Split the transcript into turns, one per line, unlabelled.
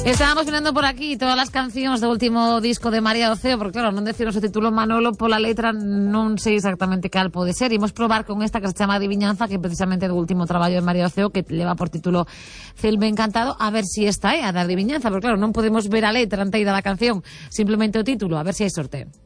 Estábamos mirando por aquí todas las cancións do último disco de María Oceo, porque claro, non decirnos o título Manolo pola letra non sei exactamente cal pode ser. Imos probar con esta que se chama Adiviñanza, que é precisamente do último traballo de María Oceo, que leva por título Celme Encantado, a ver si esta é a da Adiviñanza, porque claro, non podemos ver a letra anteira da canción, simplemente o título, a ver si hai sorte.